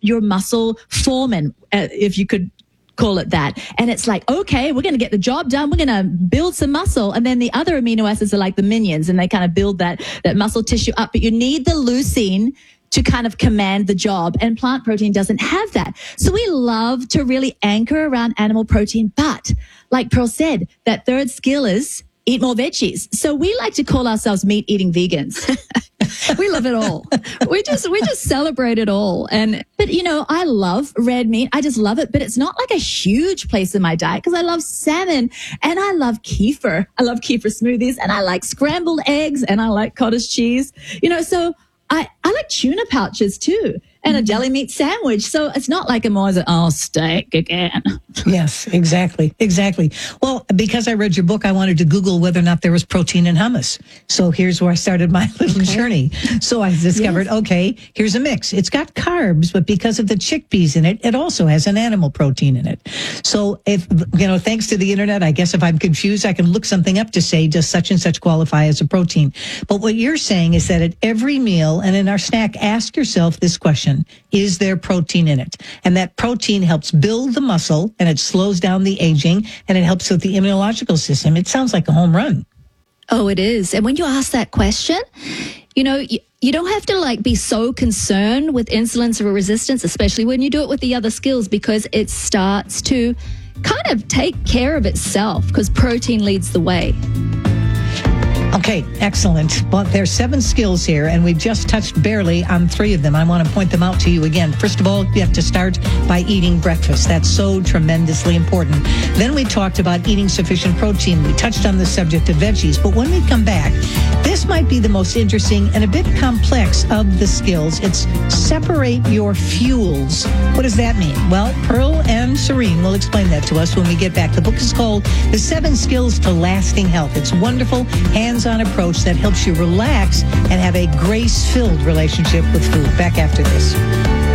your muscle foreman, if you could call it that. And it's like, okay, we're going to get the job done. We're going to build some muscle. And then the other amino acids are like the minions, and they kind of build that muscle tissue up. But you need the leucine to kind of command the job. And plant protein doesn't have that. So we love to really anchor around animal protein. But like Pearl said, that third skill is eat more veggies. So we like to call ourselves meat-eating vegans. We love it all. We just celebrate it all. But you know, I love red meat. I just love it. But it's not like a huge place in my diet because I love salmon and I love kefir. I love kefir smoothies and I like scrambled eggs and I like cottage cheese. You know, so I like tuna pouches too. And a deli meat sandwich. So it's not like I'm always, steak again. Yes, exactly. Well, because I read your book, I wanted to Google whether or not there was protein in hummus. So here's where I started my little journey. So I discovered, here's a mix. It's got carbs, but because of the chickpeas in it, it also has an animal protein in it. So if, thanks to the internet, I guess if I'm confused, I can look something up to say, does such and such qualify as a protein? But what you're saying is that at every meal and in our snack, ask yourself this question. Is there protein in it? And that protein helps build the muscle and it slows down the aging and it helps with the immunological system. It sounds like a home run. Oh, it is. And when you ask that question, you don't have to be so concerned with insulin resistance, especially when you do it with the other skills, because it starts to kind of take care of itself because protein leads the way. Okay, excellent. Well, there's 7 skills here, and we've just touched barely on 3 of them. I want to point them out to you again. First of all, you have to start by eating breakfast. That's so tremendously important. Then we talked about eating sufficient protein. We touched on the subject of veggies. But when we come back, this might be the most interesting and a bit complex of the skills. It's separate your fuels. What does that mean? Well, Pearl and Serene will explain that to us when we get back. The book is called The 7 Skills to Lasting Health. It's wonderful, hands-on approach that helps you relax and have a grace-filled relationship with food. Back after this.